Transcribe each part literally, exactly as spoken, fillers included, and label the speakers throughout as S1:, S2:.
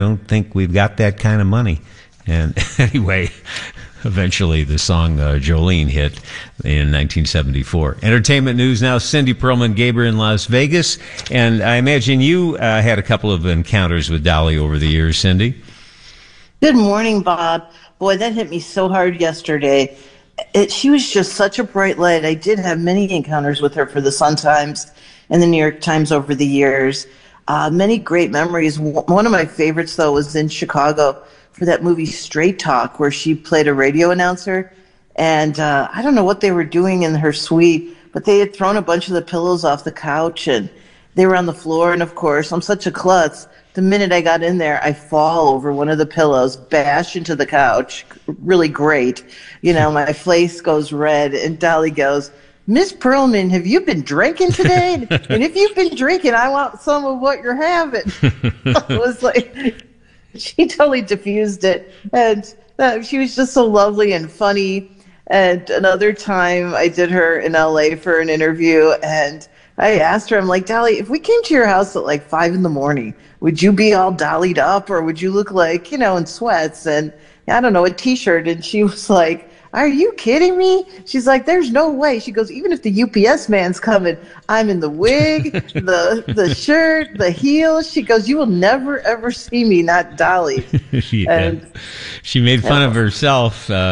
S1: don't think we've got that kind of money. And anyway, eventually the song uh, Jolene hit in nineteen seventy-four. Entertainment news now. Cindy Perlman Gaber in Las Vegas. And I imagine you uh, had a couple of encounters with Dolly over the years, Cindy.
S2: Good morning, Bob. Boy, that hit me so hard yesterday. It, she was just such a bright light. I did have many encounters with her for the Sun-Times and the New York Times over the years. Uh, many great memories. One of my favorites, though, was in Chicago for that movie Straight Talk, where she played a radio announcer. And uh, I don't know what they were doing in her suite, but they had thrown a bunch of the pillows off the couch, and they were on the floor. And, of course, I'm such a klutz. The minute I got in there, I fall over one of the pillows, bash into the couch. Really great. You know, my face goes red, and Dolly goes, Miss Perlman, have you been drinking today? And if you've been drinking, I want some of what you're having. It was like, she totally diffused it. And uh, she was just so lovely and funny. And another time I did her in L A for an interview, and I asked her, I'm like, Dolly, if we came to your house at like five in the morning, would you be all dollied up, or would you look like, you know, in sweats and, I don't know, a T-shirt? And she was like, are you kidding me? She's like, there's no way. She goes, even if the U P S man's coming, I'm in the wig, the the shirt, the heels. She goes, you will never, ever see me not dolly.
S1: yeah.
S2: And,
S1: she made fun of herself, uh,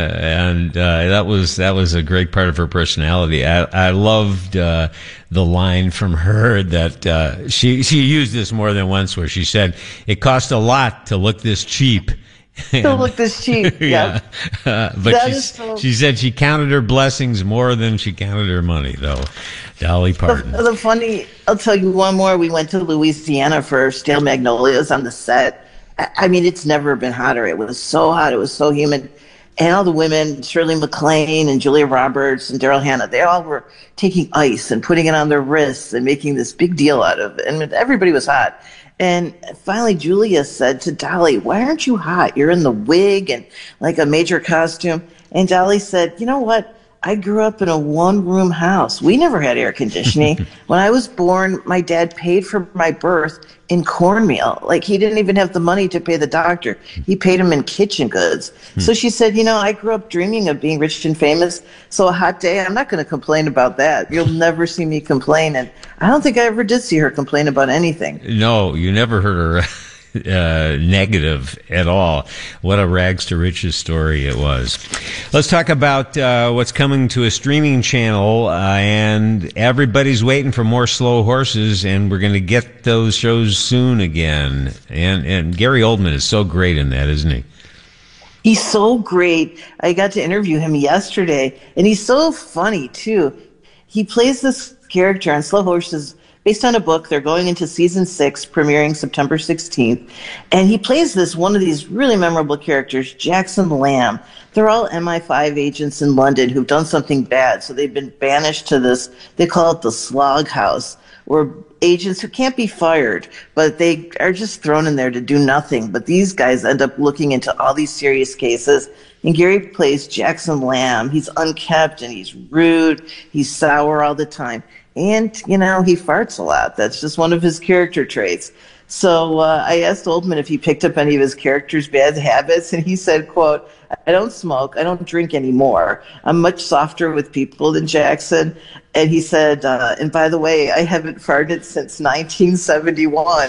S1: and uh, that was that was a great part of her personality. I, I loved uh, the line from her that uh, she, she used this more than once, where she said, it cost a lot to look this cheap.
S2: To look this cheap.
S1: yeah. Uh, but she,
S2: so...
S1: she said she counted her blessings more than she counted her money, though. Dolly Parton.
S2: The, the funny, I'll tell you one more. We went to Louisiana for Stale Magnolias on the set. I, I mean, it's never been hotter. It was so hot. It was so humid. And all the women, Shirley MacLaine and Julia Roberts and Daryl Hannah, they all were taking ice and putting it on their wrists and making this big deal out of it. And everybody was hot. And finally, Julia said to Dolly, why aren't you hot? You're in the wig and like a major costume. And Dolly said, you know what? I grew up in a one-room house. We never had air conditioning. When I was born, my dad paid for my birth in cornmeal. Like, he didn't even have the money to pay the doctor. He paid him in kitchen goods. Hmm. So she said, you know, I grew up dreaming of being rich and famous. So a hot day, I'm not going to complain about that. You'll never see me complain. And I don't think I ever did see her complain about anything.
S1: No, you never heard her uh, negative at all. What a rags to riches story it was. Let's talk about uh, what's coming to a streaming channel, uh, and everybody's waiting for more Slow Horses, and we're going to get those shows soon again. And and Gary Oldman is so great in that, isn't he?
S2: He's so great. I got to interview him yesterday, and he's so funny, too. He plays this character on Slow Horses based on a book. They're going into season six, premiering September sixteenth. And he plays this, one of these really memorable characters, Jackson Lamb. They're all M I five agents in London who've done something bad. So they've been banished to this, they call it the Slog House, where agents who can't be fired, but they are just thrown in there to do nothing. But these guys end up looking into all these serious cases. And Gary plays Jackson Lamb. He's unkempt and he's rude. He's sour all the time. And, you know, he farts a lot. That's just one of his character traits. So uh, I asked Oldman if he picked up any of his character's bad habits, and he said, quote, I don't smoke, I don't drink anymore. I'm much softer with people than Jackson. And he said, uh, and by the way, I haven't farted since nineteen seventy-one.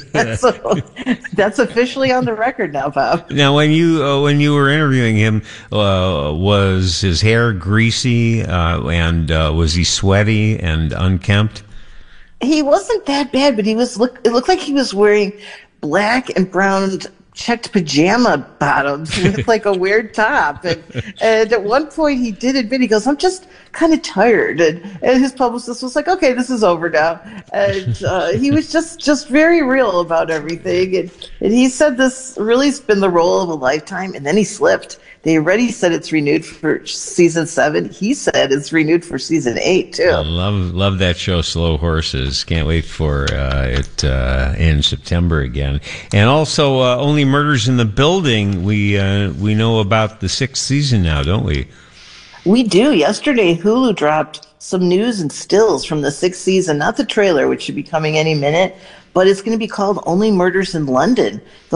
S2: So that's officially on the record now, Bob.
S1: Now, when you uh, when you were interviewing him, uh, was his hair greasy, uh, and uh, was he sweaty and unkempt?
S2: He wasn't that bad, but he was look. It looked like he was wearing black and brown checked pajama bottoms with like a weird top. And, and at one point he did admit, he goes, I'm just kind of tired. And, and his publicist was like, okay, this is over now. And uh, he was just, just very real about everything. And, and he said this really has been the role of a lifetime. And then he slipped. They already said it's renewed for season seven. He said it's renewed for season eight, too.
S1: I love love that show, Slow Horses. Can't wait for uh, it uh, in September again. And also, uh, Only Murders in the Building. We uh, we know about the sixth season now, don't we?
S2: We do. Yesterday, Hulu dropped some news and stills from the sixth season, not the trailer, which should be coming any minute, but it's going to be called Only Murders in London.